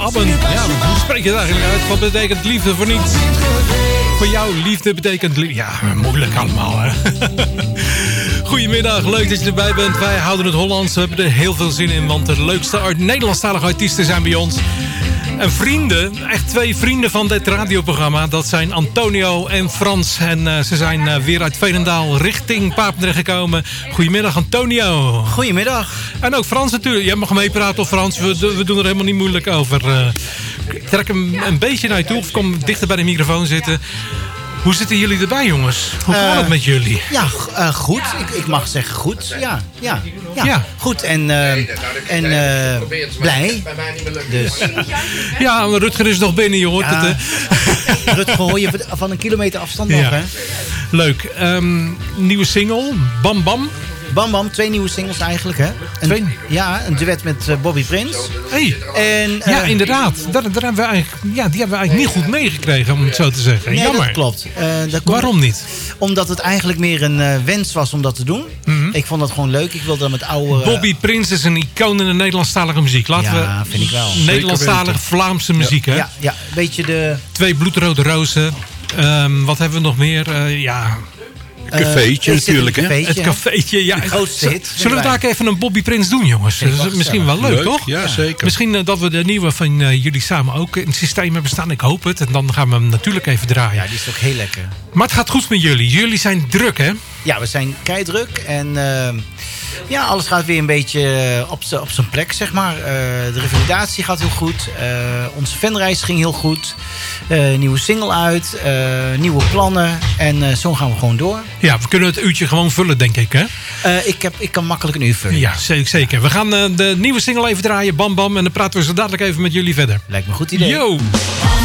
Abben. Ja, hoe spreek je het eigenlijk uit? Wat betekent liefde voor niets? Voor jou liefde betekent liefde. Ja, moeilijk allemaal, hè? Goedemiddag, leuk dat je erbij bent. Wij houden het Hollands. We hebben er heel veel zin in, want de leukste Nederlandstalige artiesten zijn bij ons. En vrienden, echt 2 vrienden van dit radioprogramma. Dat zijn Antonio en Frans. En ze zijn weer uit Veenendaal richting Papendrecht gekomen. Goedemiddag, Antonio. Goedemiddag. En ook Frans natuurlijk. Jij mag meepraten of Frans. We doen er helemaal niet moeilijk over. Ik trek hem een beetje naar je toe of kom dichter bij de microfoon zitten. Hoe zitten jullie erbij, jongens? Hoe gaat het met jullie? Ja, goed. Ik mag zeggen goed. Ja. Goed en blij. Dus. Ja, Rutger is nog binnen, je hoort het. Rutger hoor je van een kilometer afstand nog, hè? Leuk. Nieuwe single, Bam Bam. Bam Bam, 2 nieuwe singles eigenlijk, hè? Een duet met Bobby Prince. Hey. Ja, inderdaad. Die hebben we eigenlijk niet goed meegekregen, om het zo te zeggen. Nee, jammer. Dat klopt. Waarom niet? Omdat het eigenlijk meer een wens was om dat te doen. Mm-hmm. Ik vond dat gewoon leuk. Ik wilde dat met oude... Bobby Prince is een icoon in de Nederlandstalige muziek. Laten we vind ik wel. Nederlandstalige Vlaamse muziek, hè? Ja, beetje de... 2 bloedrode rozen. Wat hebben we nog meer? Een cafeetje natuurlijk, hè? Het cafeetje, ja. De grootste hit. Zullen we daar even een Bobby Prince doen, jongens? Dat is misschien wel leuk, toch? Ja, zeker. Misschien dat we de nieuwe van jullie samen ook in het systeem hebben staan. Ik hoop het. En dan gaan we hem natuurlijk even draaien. Ja, die is ook heel lekker. Maar het gaat goed met jullie. Jullie zijn druk, hè? Ja, we zijn keidruk. En alles gaat weer een beetje op zijn plek, zeg maar. De revalidatie gaat heel goed. Onze fanreis ging heel goed. Nieuwe single uit. Nieuwe plannen. En zo gaan we gewoon door. Ja, we kunnen het uurtje gewoon vullen, denk ik, hè? Ik kan makkelijk een uur vullen. Ja, zeker. We gaan de nieuwe single even draaien. Bam Bam. En dan praten we zo dadelijk even met jullie verder. Lijkt me een goed idee. Yo!